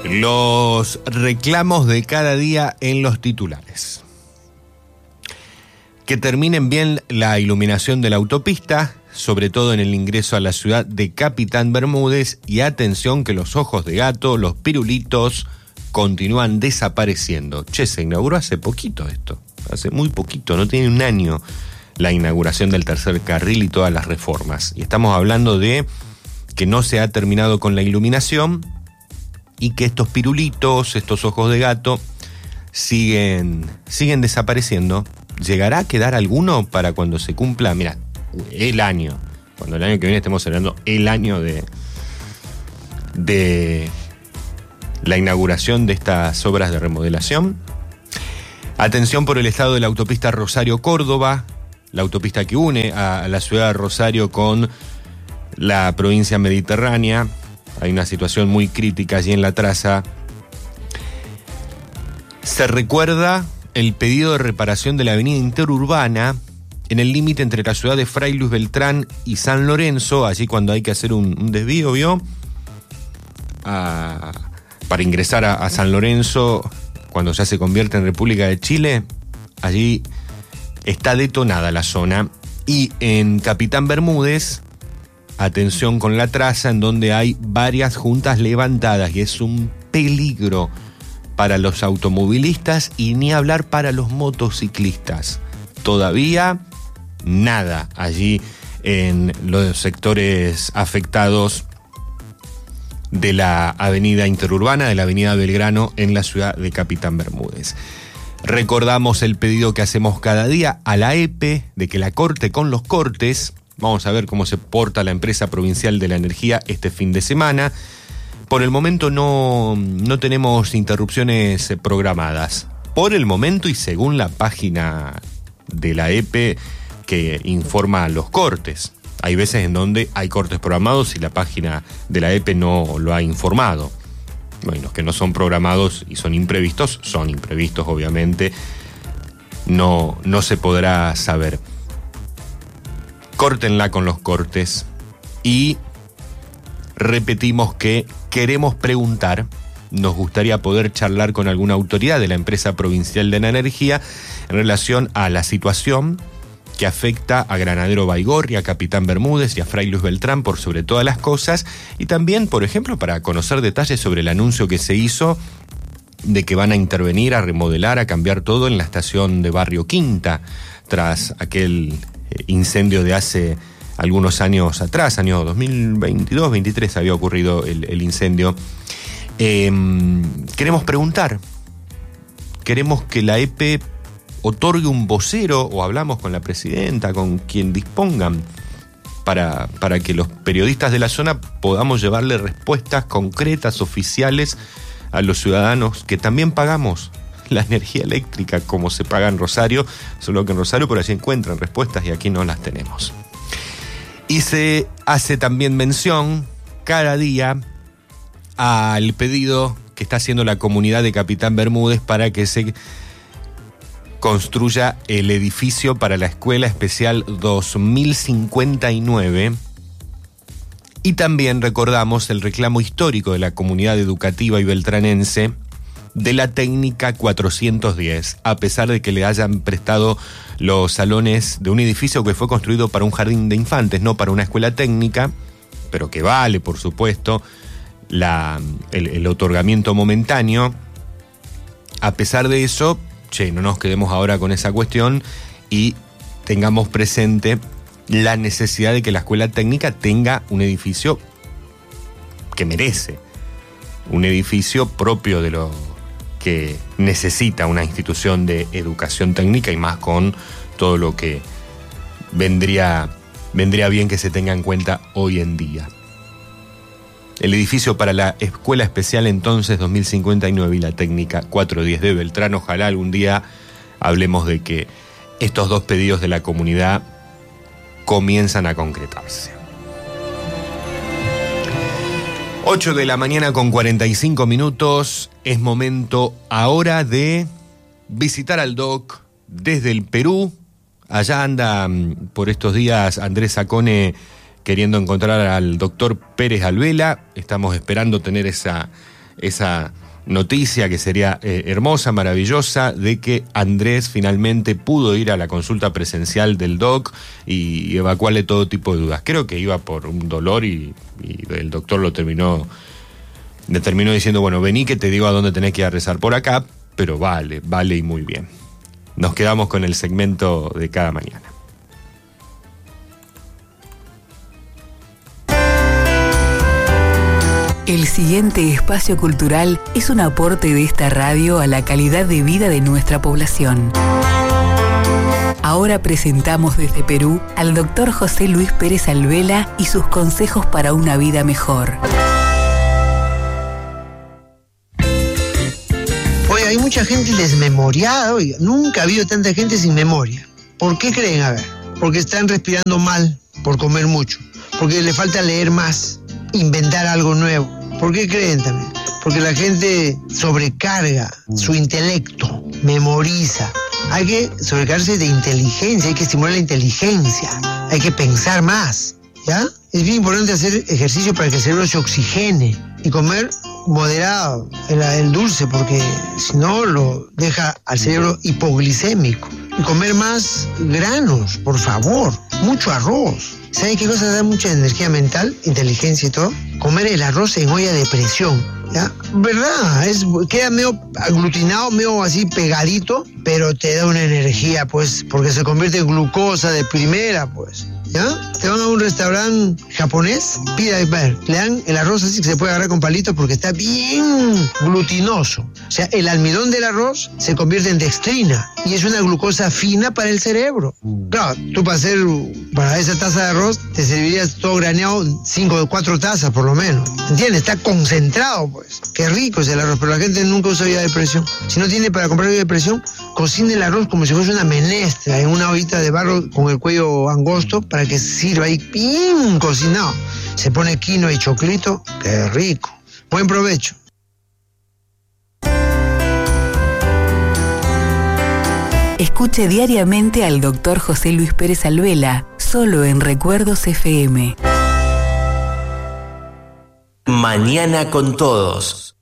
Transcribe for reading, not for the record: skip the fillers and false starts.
Los reclamos de cada día en los titulares. Que terminen bien la iluminación de la autopista, sobre todo en el ingreso a la ciudad de Capitán Bermúdez, y atención que los ojos de gato, los pirulitos, continúan desapareciendo. Che, se inauguró hace poquito esto, hace muy poquito, no tiene un año la inauguración del tercer carril y todas las reformas. Y estamos hablando de que no se ha terminado con la iluminación y que estos pirulitos, estos ojos de gato, siguen desapareciendo. ¿Llegará a quedar alguno para cuando se cumpla? Mira, el año. Cuando el año que viene estemos celebrando el año de la inauguración de estas obras de remodelación. Atención por el estado de la autopista Rosario-Córdoba, la autopista que une a la ciudad de Rosario con la provincia mediterránea. Hay una situación muy crítica allí en la traza. Se recuerda el pedido de reparación de la avenida interurbana en el límite entre la ciudad de Fray Luis Beltrán y San Lorenzo, allí cuando hay que hacer un desvío, ¿vio? Para ingresar a San Lorenzo, cuando ya se convierte en República de Chile, allí está detonada la zona. Y en Capitán Bermúdez, atención con la traza, en donde hay varias juntas levantadas y es un peligro para los automovilistas y ni hablar para los motociclistas. Todavía nada allí en los sectores afectados de la avenida interurbana, de la avenida Belgrano, en la ciudad de Capitán Bermúdez. Recordamos el pedido que hacemos cada día a la EPE de que la corte con los cortes. Vamos a ver cómo se porta la empresa provincial de la energía este fin de semana. Por el momento no tenemos interrupciones programadas. Por el momento y según la página de la EPE que informa los cortes. Hay veces en donde hay cortes programados y la página de la EPE no lo ha informado. Bueno, los que no son programados y son imprevistos obviamente. No se podrá saber. Córtenla con los cortes y repetimos que queremos preguntar, nos gustaría poder charlar con alguna autoridad de la empresa provincial de la energía en relación a la situación que afecta a Granadero Baigorria, a Capitán Bermúdez y a Fray Luis Beltrán por sobre todas las cosas, y también, por ejemplo, para conocer detalles sobre el anuncio que se hizo de que van a intervenir, a remodelar, a cambiar todo en la estación de Barrio Quinta, tras aquel incendio de hace algunos años atrás, año 2022-23 había ocurrido el incendio. Queremos preguntar, queremos que la EPE otorgue un vocero, o hablamos con la presidenta, con quien dispongan, para que los periodistas de la zona podamos llevarle respuestas concretas, oficiales, a los ciudadanos que también pagamos la energía eléctrica como se paga en Rosario, solo que en Rosario por allí encuentran respuestas y aquí no las tenemos. Y se hace también mención cada día al pedido que está haciendo la comunidad de Capitán Bermúdez para que se construya el edificio para la Escuela Especial 2059. Y también recordamos el reclamo histórico de la comunidad educativa y beltranense de la técnica 410, a pesar de que le hayan prestado los salones de un edificio que fue construido para un jardín de infantes, no para una escuela técnica, pero que vale, por supuesto, el otorgamiento momentáneo. A pesar de eso, no nos quedemos ahora con esa cuestión y tengamos presente la necesidad de que la escuela técnica tenga un edificio que merece, un edificio propio de lo que necesita una institución de educación técnica, y más con todo lo que vendría bien que se tenga en cuenta hoy en día. El edificio para la Escuela Especial entonces 2059 y la técnica 410 de Beltrán. Ojalá algún día hablemos de que estos dos pedidos de la comunidad comienzan a concretarse. 8 de la mañana con 45 minutos. Es momento ahora de visitar al Doc desde el Perú. Allá anda por estos días Andrés Sacone queriendo encontrar al doctor Pérez Alvela. Estamos esperando tener esa esa noticia que sería hermosa, maravillosa, de que Andrés finalmente pudo ir a la consulta presencial del doc y evacuarle todo tipo de dudas. Creo que iba por un dolor y el doctor le terminó diciendo, bueno, vení que te digo a dónde tenés que ir a rezar por acá, pero vale y muy bien. Nos quedamos con el segmento de cada mañana. El siguiente espacio cultural es un aporte de esta radio a la calidad de vida de nuestra población. Ahora presentamos desde Perú al doctor José Luis Pérez Alvela y sus consejos para una vida mejor. Oye, hay mucha gente desmemoriada, oiga, nunca ha habido tanta gente sin memoria. ¿Por qué creen? A ver, porque están respirando mal por comer mucho, porque le falta leer más, inventar algo nuevo. ¿Por qué creen también? Porque la gente sobrecarga su intelecto, memoriza. Hay que sobrecargarse de inteligencia, hay que estimular la inteligencia, hay que pensar más, ¿ya? Es bien importante hacer ejercicio para que el cerebro se oxigene y comer moderado el dulce, porque si no lo deja al cerebro hipoglicémico. Y comer más granos, por favor, mucho arroz. ¿Saben qué cosa da mucha energía mental, inteligencia y todo? Comer el arroz en olla de presión, ¿ya? ¿Verdad? Queda medio aglutinado, medio así pegadito, pero te da una energía, pues, porque se convierte en glucosa de primera, pues. ¿Ya? Te van a un restaurante japonés, pida y ver, le dan el arroz así que se puede agarrar con palitos porque está bien glutinoso. O sea, el almidón del arroz se convierte en dextrina y es una glucosa fina para el cerebro. Claro, tú para esa taza de arroz te servirías todo graneado 5 o 4 tazas por lo menos. ¿Entiendes? Está concentrado, pues. Qué rico es el arroz, pero la gente nunca usa olla de presión. Si no tiene para comprar olla de presión, cocine el arroz como si fuese una menestra en una ollita de barro con el cuello angosto para que sirva ahí bien cocinado. Se pone quinoa y choclito, qué rico. Buen provecho. Escuche diariamente al doctor José Luis Pérez Alvela, solo en Recuerdos FM. Mañana con todos.